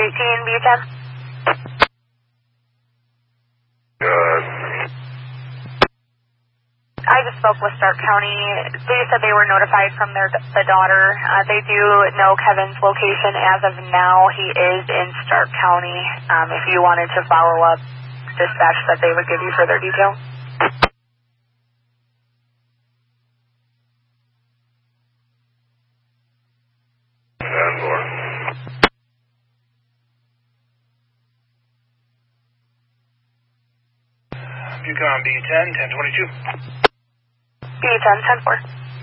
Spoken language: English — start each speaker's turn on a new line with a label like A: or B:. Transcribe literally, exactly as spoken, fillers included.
A: eighteen, B ten.
B: Good.
A: I just spoke with Stark County. They said they were notified from their the daughter. Uh, they do know Kevin's location as of now. He is in Stark County. Um, if you wanted to follow up, dispatch said they would give you further detail.
B: ten four.
C: Yukon B ten, ten twenty-two.
A: B ten, ten four.